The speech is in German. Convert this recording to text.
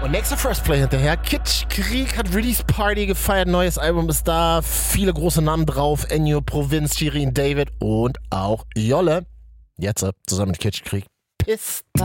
Und nächster First Play hinterher. Kitschkrieg hat Release Party gefeiert. Neues Album ist da. Viele große Namen drauf. Ennio, Provinz, Shirin David und auch Jolle. Jetzt zusammen mit Kitschkrieg. Pista.